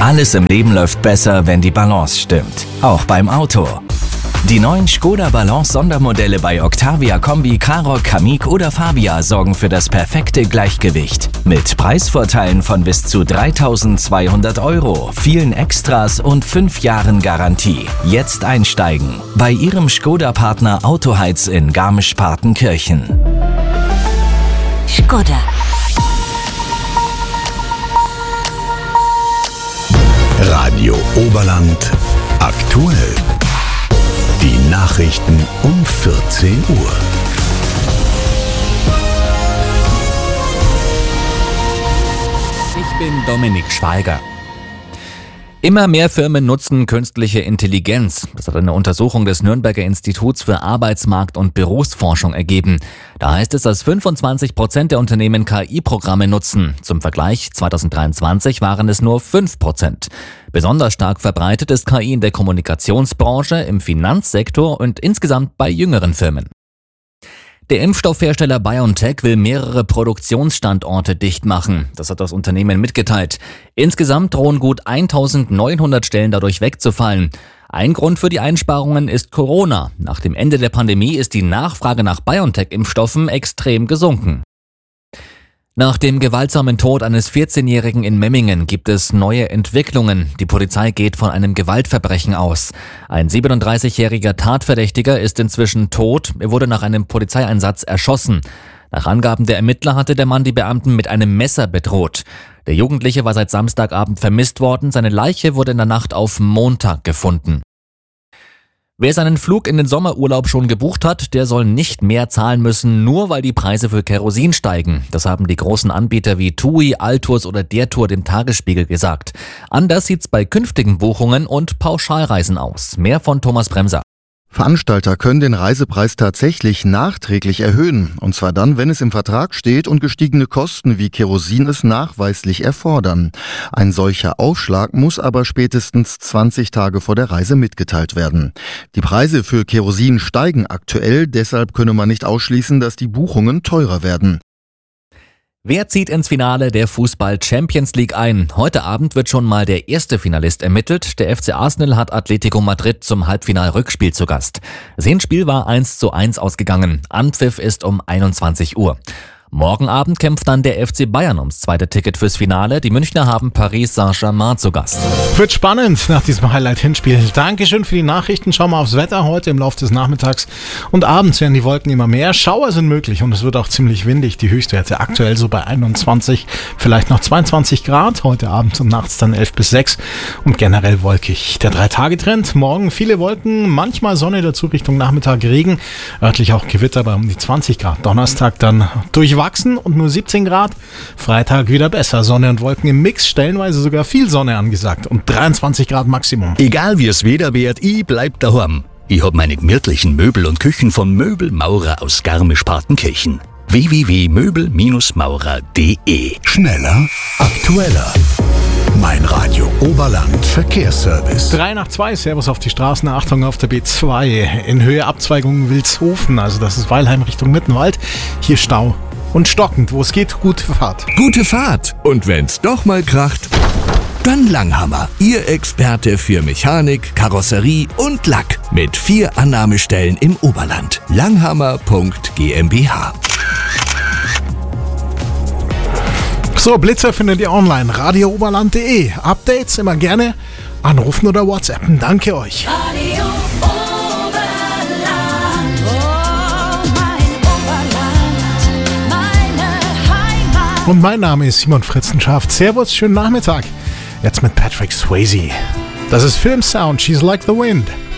Alles im Leben läuft besser, wenn die Balance stimmt. Auch beim Auto. Die neuen Škoda Balance Sondermodelle bei Octavia Kombi, Karoq, Kamiq oder Fabia sorgen für das perfekte Gleichgewicht. Mit Preisvorteilen von bis zu 3.200 €, vielen Extras und 5 Jahren Garantie. Jetzt einsteigen. Bei Ihrem Škoda-Partner Autoheiz in Garmisch-Partenkirchen. Škoda. Radio Oberland aktuell. Die Nachrichten um 14 Uhr. Ich bin Dominik Schweiger. Immer mehr Firmen nutzen künstliche Intelligenz. Das hat eine Untersuchung des Nürnberger Instituts für Arbeitsmarkt- und Berufsforschung ergeben. Da heißt es, dass 25% der Unternehmen KI-Programme nutzen. Zum Vergleich, 2023 waren es nur 5%. Besonders stark verbreitet ist KI in der Kommunikationsbranche, im Finanzsektor und insgesamt bei jüngeren Firmen. Der Impfstoffhersteller BioNTech will mehrere Produktionsstandorte dicht machen. Das hat das Unternehmen mitgeteilt. Insgesamt drohen gut 1.900 Stellen dadurch wegzufallen. Ein Grund für die Einsparungen ist Corona. Nach dem Ende der Pandemie ist die Nachfrage nach BioNTech-Impfstoffen extrem gesunken. Nach dem gewaltsamen Tod eines 14-Jährigen in Memmingen gibt es neue Entwicklungen. Die Polizei geht von einem Gewaltverbrechen aus. Ein 37-jähriger Tatverdächtiger ist inzwischen tot. Er wurde nach einem Polizeieinsatz erschossen. Nach Angaben der Ermittler hatte der Mann die Beamten mit einem Messer bedroht. Der Jugendliche war seit Samstagabend vermisst worden. Seine Leiche wurde in der Nacht auf Montag gefunden. Wer seinen Flug in den Sommerurlaub schon gebucht hat, der soll nicht mehr zahlen müssen, nur weil die Preise für Kerosin steigen. Das haben die großen Anbieter wie TUI, Altours oder der Tour dem Tagesspiegel gesagt. Anders sieht's bei künftigen Buchungen und Pauschalreisen aus. Mehr von Thomas Bremser. Veranstalter können den Reisepreis tatsächlich nachträglich erhöhen. Und zwar dann, wenn es im Vertrag steht und gestiegene Kosten wie Kerosin es nachweislich erfordern. Ein solcher Aufschlag muss aber spätestens 20 Tage vor der Reise mitgeteilt werden. Die Preise für Kerosin steigen aktuell, deshalb könne man nicht ausschließen, dass die Buchungen teurer werden. Wer zieht ins Finale der Fußball-Champions League ein? Heute Abend wird schon mal der erste Finalist ermittelt. Der FC Arsenal hat Atletico Madrid zum Halbfinal-Rückspiel zu Gast. Das Hinspiel war 1:1 ausgegangen. Anpfiff ist um 21 Uhr. Morgen Abend kämpft dann der FC Bayern ums zweite Ticket fürs Finale. Die Münchner haben Paris Saint-Germain zu Gast. Wird spannend nach diesem Highlight-Hinspiel. Dankeschön für die Nachrichten. Schauen wir aufs Wetter heute im Laufe des Nachmittags. Und abends werden die Wolken immer mehr. Schauer sind möglich und es wird auch ziemlich windig. Die Höchstwerte aktuell so bei 21, vielleicht noch 22 Grad. Heute Abend und nachts dann 11 bis 6 und generell wolkig. Der 3-Tage-Trend. Morgen viele Wolken, manchmal Sonne dazu Richtung Nachmittag Regen. Örtlich auch Gewitter bei um die 20 Grad. Donnerstag dann durchwachsen und nur 17 Grad. Freitag wieder besser. Sonne und Wolken im Mix, stellenweise sogar viel Sonne angesagt und 23 Grad Maximum. Egal wie es Wetter wird, ich bleib daheim. Ich hab meine gemütlichen Möbel und Küchen von Möbelmaurer aus Garmisch-Partenkirchen. www.möbelmaurer.de. Schneller, aktueller. Mein Radio Oberland Verkehrsservice. 3:02, Servus auf die Straßen, Achtung auf der B2. In Höhe Abzweigung Wilshofen, also das ist Weilheim Richtung Mittenwald. Hier Stau und stockend, wo es geht, gute Fahrt. Gute Fahrt! Und wenn's doch mal kracht, dann Langhammer. Ihr Experte für Mechanik, Karosserie und Lack. Mit 4 Annahmestellen im Oberland. Langhammer.GmbH. So, Blitzer findet ihr online, radiooberland.de. Updates immer gerne anrufen oder WhatsAppen. Danke euch. Radio Oberland. Oh, mein Oberland, meine Heimat. Und mein Name ist Simon Fritzenschaft. Servus, schönen Nachmittag. Jetzt mit Patrick Swayze. Das ist Film Sound, She's Like the Wind.